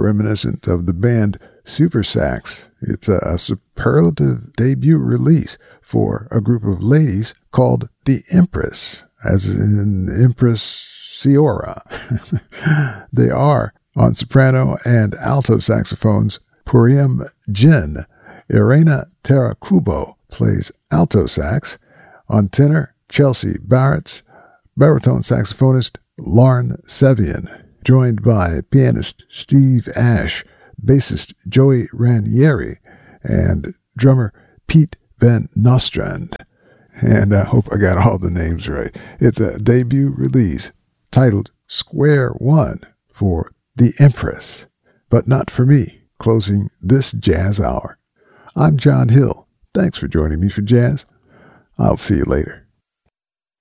reminiscent of the band Super Sax. It's a superlative debut release for a group of ladies called the Empress, as in Empress Ciora. They are on soprano and alto saxophones Puriam Jin. Irena Tarakubo plays alto sax. On tenor, Chelsea Barretts. Baritone saxophonist Lauren Sevian, joined by pianist Steve Ash, bassist Joey Ranieri, and drummer Pete Van Nostrand. And I hope I got all the names right. It's a debut release titled Square One for The Empress, but not for me, closing this jazz hour. I'm John Hill. Thanks for joining me for jazz. I'll see you later.